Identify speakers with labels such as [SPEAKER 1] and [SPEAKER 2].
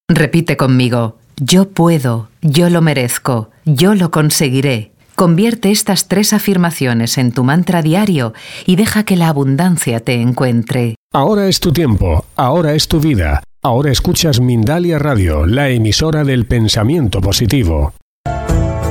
[SPEAKER 1] Repite conmigo: yo puedo, yo lo merezco, yo lo conseguiré. Convierte estas 3 afirmaciones en tu mantra diario y deja que la abundancia te encuentre.
[SPEAKER 2] Ahora es tu tiempo, ahora es tu vida. Ahora escuchas Mindalia Radio, la emisora del pensamiento positivo.